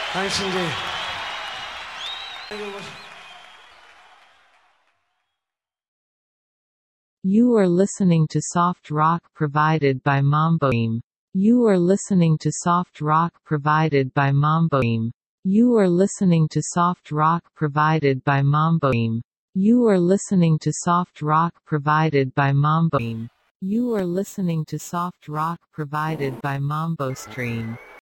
당신들 You are listening to soft rock provided by Mamboim. You are listening to soft rock provided by Mamboim. You are listening to soft rock provided by Mamboim. You are listening to soft rock provided by Mamboim. You are listening to soft rock provided by Mambo Stream.